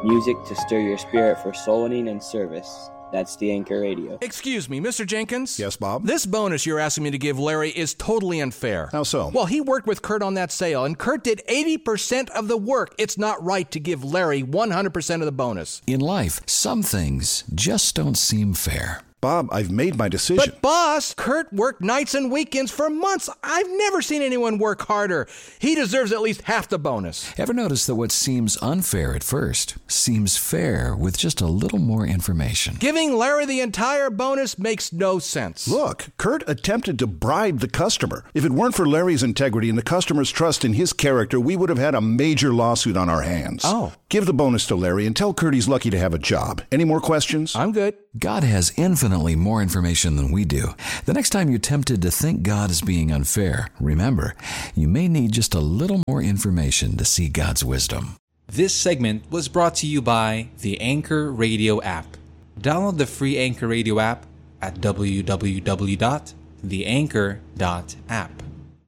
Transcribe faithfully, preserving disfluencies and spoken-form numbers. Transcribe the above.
Music to stir your spirit for soul winning and service. That's the Anchor Radio. Excuse me, Mister Jenkins? Yes, Bob? This bonus you're asking me to give Larry is totally unfair. How so? Well, he worked with Kurt on that sale, and Kurt did eighty percent of the work. It's not right to give Larry one hundred percent of the bonus. In life, some things just don't seem fair. Bob, I've made my decision. But boss, Kurt worked nights and weekends for months. I've never seen anyone work harder. He deserves at least half the bonus. Ever notice that what seems unfair at first seems fair with just a little more information? Giving Larry the entire bonus makes no sense. Look, Kurt attempted to bribe the customer. If it weren't for Larry's integrity and the customer's trust in his character, we would have had a major lawsuit on our hands. Oh. Give the bonus to Larry and tell Kurt he's lucky to have a job. Any more questions? I'm good. God has infinitely more information than we do. The next time you're tempted to think God is being unfair, remember, you may need just a little more information to see God's wisdom. This segment was brought to you by the Anchor Radio app. Download the free Anchor Radio app at w w w dot the anchor dot app.